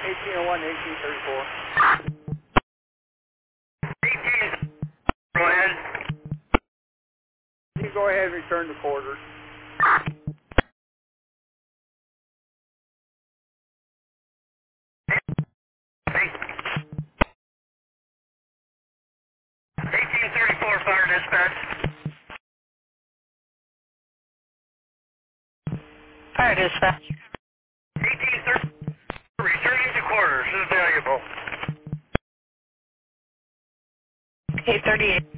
1801, 1834. 18, go ahead. You go ahead and return to quarters. Hey, 1834, fire dispatch. Fire dispatch. 1830, returning to quarters is valuable. 838.